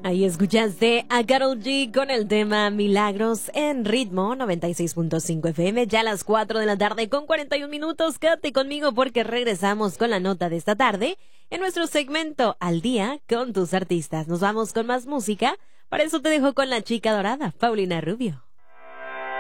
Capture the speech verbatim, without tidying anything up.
Ahí escuchaste a Karol G con el tema Milagros en Ritmo noventa y seis punto cinco F M, ya a las cuatro de la tarde con cuarenta y un minutos. Quédate conmigo porque regresamos con la nota de esta tarde en nuestro segmento Al Día con tus artistas. Nos vamos con más música, para eso te dejo con la chica dorada, Paulina Rubio.